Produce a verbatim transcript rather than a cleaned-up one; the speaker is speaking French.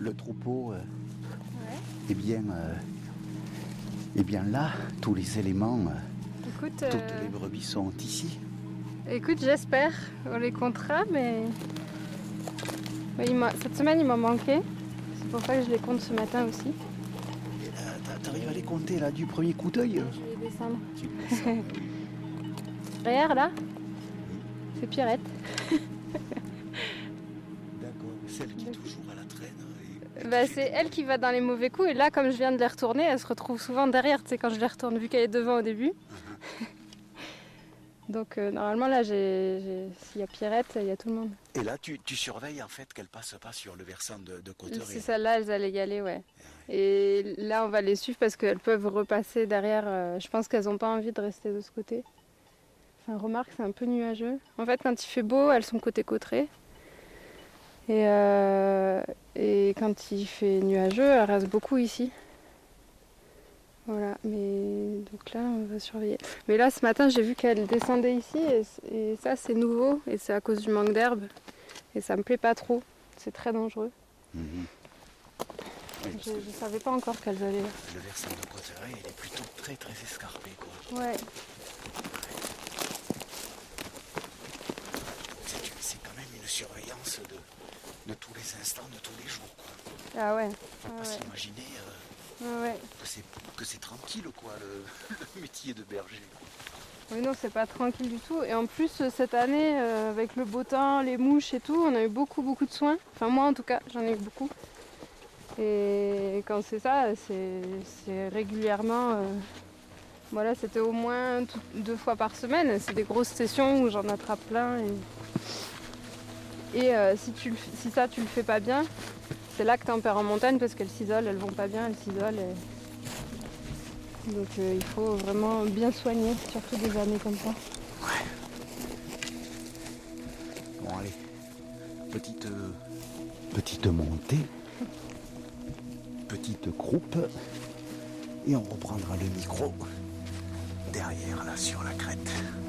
le troupeau, euh, Ouais. eh bien, euh, eh bien là, tous les éléments, euh, Écoute, toutes euh, les brebis sont ici. écoute, j'espère. On les comptera, mais oui, il m'a- cette semaine il m'en manquait. C'est pour ça que je les compte ce matin aussi. Et là, t'a- t'arrives à les compter là du premier coup d'œil. Je vais les descendre. Tu le sens, hein, oui. Derrière là, c'est Pierrette. D'accord, celle qui est toujours à la traîne. Et, et qui Bah, fait c'est tout. elle qui va dans les mauvais coups et là comme je viens de les retourner, elle se retrouve souvent derrière, tu sais, quand je les retourne vu qu'elle est devant au début. Donc euh, normalement là j'ai, j'ai- s'il y a Pierrette, il y a tout le monde. Et là, tu, tu surveilles en fait qu'elle passe pas sur le versant de, de Cauterets. Si celles-là elles allaient y aller, ouais. Et là on va les suivre parce qu'elles peuvent repasser derrière. euh, je pense qu'elles n'ont pas envie de rester de ce côté. Enfin remarque, c'est un peu nuageux. En fait quand il fait beau, elles sont côté Cauterets. Et, euh, et quand il fait nuageux, elles restent beaucoup ici. Voilà, mais donc là on va surveiller. Mais là ce matin j'ai vu qu'elle descendait ici et, et ça c'est nouveau et c'est à cause du manque d'herbe. Et ça me plaît pas trop, c'est très dangereux. Mhm. Oui, parce Je, que je savais pas encore qu'elles allaient là. le versant de Cauterets, il est plutôt très très escarpé, quoi. Ouais, C'est, une- c'est quand même une surveillance de, de tous les instants, de tous les jours, quoi. ah ouais, Faut ah pas ouais. s'imaginer euh, Ouais, ouais. que, c'est, que c'est tranquille, quoi, le, le métier de berger. Oui non c'est pas tranquille du tout. Et en plus cette année euh, avec le beau temps, les mouches et tout, on a eu beaucoup beaucoup de soins. Enfin moi en tout cas j'en ai eu beaucoup. Et quand c'est ça, c'est, c'est régulièrement... euh, Voilà, c'était au moins tout- deux fois par semaine. C'est des grosses sessions où j'en attrape plein. Et, et euh, si, tu le f- si ça, tu le fais pas bien, c'est là que t'en perds en montagne parce qu'elles s'isolent, elles vont pas bien, elles s'isolent. et- Donc euh, il faut vraiment bien soigner, surtout des années comme ça. Bon, allez, petite, euh, petite montée, petite croupe, et on reprendra le micro derrière, là, sur la crête.